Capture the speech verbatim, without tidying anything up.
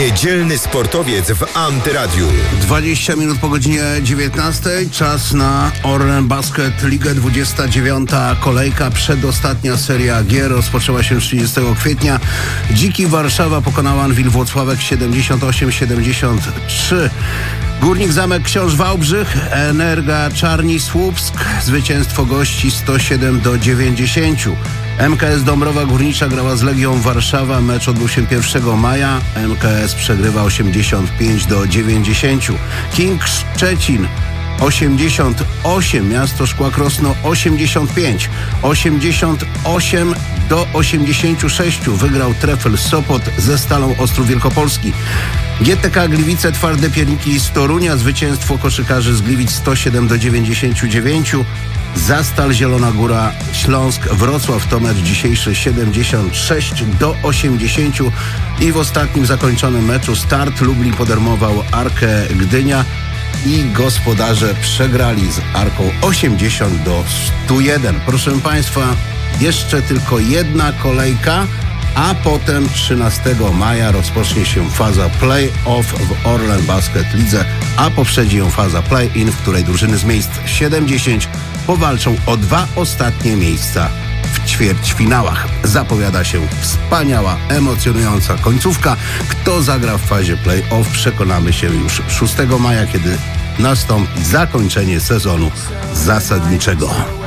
Niedzielny sportowiec w Antyradiu. dwadzieścia minut po godzinie dziewiętnastej. Czas na Orlen Basket Ligę. dwudziesta dziewiąta kolejka. Przedostatnia seria gier rozpoczęła się trzydziestego kwietnia. Dziki Warszawa pokonała Anwil Włocławek siedemdziesiąt osiem siedemdziesiąt trzy. Górnik Zamek Książ Wałbrzych, Energa Czarni Słupsk, zwycięstwo gości sto siedem do dziewięćdziesięciu. M K S Dąbrowa Górnicza grała z Legią Warszawa, mecz odbył się pierwszego maja, M K S przegrywa osiemdziesiąt pięć do dziewięćdziesięciu. Kings Szczecin osiemdziesiąt osiem, Miasto Szkła Krosno osiemdziesiąt pięć, osiemdziesiąt osiem do osiemdziesięciu sześciu wygrał Trefl Sopot ze Stalą Ostrów Wielkopolski. G T K Gliwice Twarde Pierniki z Torunia, zwycięstwo koszykarzy z Gliwic sto siedem do dziewięćdziesięciu dziewięciu. Zastal Zielona Góra Śląsk Wrocław to mecz dzisiejszy siedemdziesiąt sześć do osiemdziesięciu. I w ostatnim zakończonym meczu Start Lublin podermował Arkę Gdynia i gospodarze przegrali z Arką osiemdziesiąt do stu jeden. Proszę Państwa, jeszcze tylko jedna kolejka, a potem trzynastego maja rozpocznie się faza play-off w Orlen Basket Lidze, a poprzedzi ją faza play-in, w której drużyny z miejsc siedem dziesięć powalczą o dwa ostatnie miejsca w ćwierćfinałach. Zapowiada się wspaniała, emocjonująca końcówka. Kto zagra w fazie play-off, przekonamy się już szóstego maja, kiedy nastąpi zakończenie sezonu zasadniczego.